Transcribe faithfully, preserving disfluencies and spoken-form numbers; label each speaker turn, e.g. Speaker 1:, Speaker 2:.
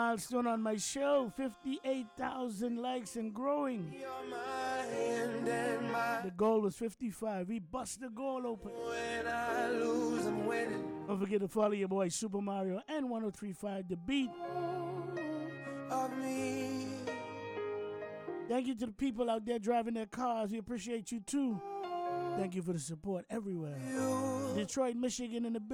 Speaker 1: Milestone on my show, fifty-eight thousand likes and growing.
Speaker 2: You're my hand and my
Speaker 1: The goal was fifty-five. We bust the goal open.
Speaker 2: when I lose, I'm winning.
Speaker 1: Don't forget to follow your boy Super Mario and one oh three point five The Beat.
Speaker 2: Of me.
Speaker 1: Thank you to the people out there driving their cars. We appreciate you too. Thank you for the support everywhere.
Speaker 2: You
Speaker 1: Detroit, Michigan, in the